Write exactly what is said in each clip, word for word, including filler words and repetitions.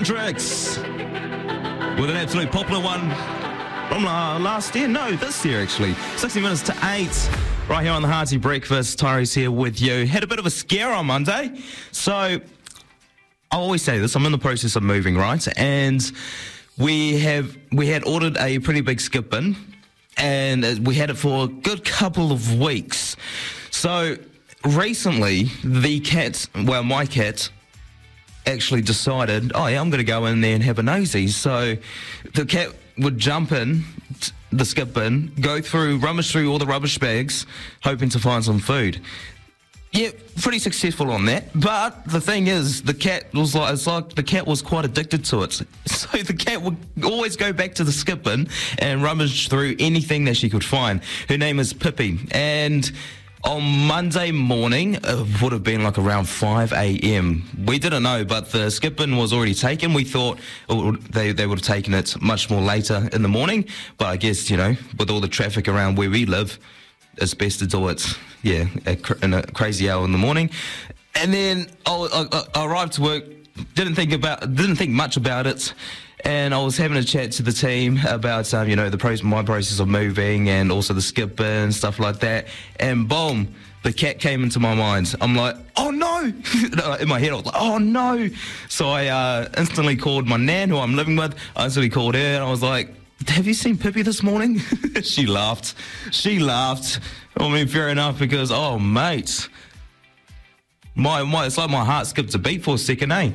Hendrix with an absolute popular one from uh, last year. No, this year actually. sixty minutes to eight. Right here on the Hearty Breakfast. Tyrese here with you. Had a bit of a scare on Monday. So I always say this. I'm in the process of moving, right? And we have we had ordered a pretty big skip bin, and we had it for a good couple of weeks. So recently, the cat, well, my cat, actually decided, oh yeah, I'm going to go in there and have a nosy. So the cat would jump in the skip bin, go through, rummage through all the rubbish bags, hoping to find some food. Yeah, pretty successful on that. But the thing is, the cat was like, it's like the cat was quite addicted to it. So the cat would always go back to the skip bin and rummage through anything that she could find. Her name is Pippi. And on Monday morning, it would have been like around five a.m. We didn't know, but the skip bin was already taken. We thought it would, they, they would have taken it much more later in the morning. But I guess, you know, with all the traffic around where we live, it's best to do it, yeah, at, in a crazy hour in the morning. And then I, I, I arrived to work, didn't think about, didn't think much about it. And I was having a chat to the team about, um, you know, the process, my process of moving and also the skip bin and stuff like that. And boom, the cat came into my mind. I'm like, oh no! In my head, I was like, oh no! So I uh, instantly called my nan, who I'm living with. I instantly called her and I was like, have you seen Pippi this morning? She laughed. She laughed. I mean, fair enough, because, oh, mate, my, my, it's like my heart skipped a beat for a second, eh?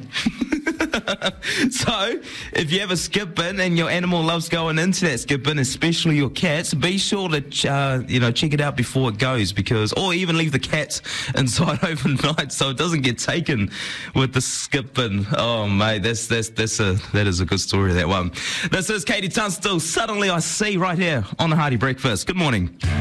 So, if you have a skip bin and your animal loves going into that skip bin, especially your cats, be sure to uh, you know check it out before it goes, because, or even leave the cat inside overnight so it doesn't get taken with the skip bin. Oh mate, that's that's that's a that is a good story, that one. This is Katie Tunstall. Suddenly I See, right here on the Hearty Breakfast. Good morning.